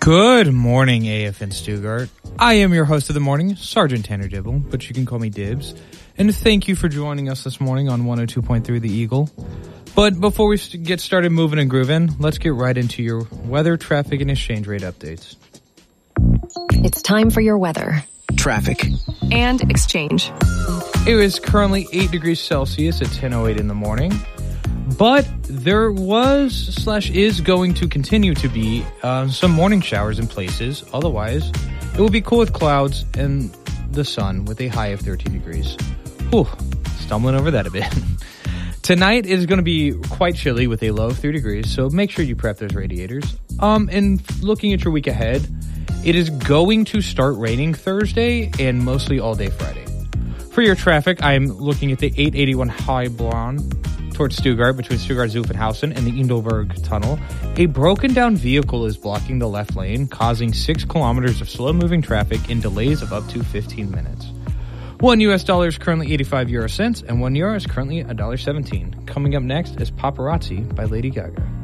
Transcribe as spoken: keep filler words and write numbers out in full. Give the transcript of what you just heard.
Good morning, A F in Stuttgart. I am your host of the morning, Sergeant Tanner Dibble, but you can call me Dibs. And thank you for joining us this morning on one oh two point three The Eagle. But before we get started moving and grooving, let's get right into your weather, traffic, and exchange rate updates. It's time for your weather, traffic, and exchange. It is currently eight degrees Celsius at ten oh eight in the morning. But there was slash is going to continue to be uh, some morning showers in places. Otherwise, it will be cool with clouds and the sun with a high of thirteen degrees. Whew, stumbling over that a bit. Tonight is going to be quite chilly with a low of three degrees, so make sure you prep those radiators. Um, and looking at your week ahead, it is going to start raining Thursday and mostly all day Friday. For your traffic, I'm looking at the eight eighty-one Heilbronn towards Stuttgart, between Stuttgart-Zuffenhausen and the Indelberg Tunnel. A broken down vehicle is blocking the left lane, causing six kilometers of slow-moving traffic and delays of up to fifteen minutes. One U S dollar is currently eighty-five euro cents, and one euro is currently one dollar seventeen. Coming up next is Paparazzi by Lady Gaga.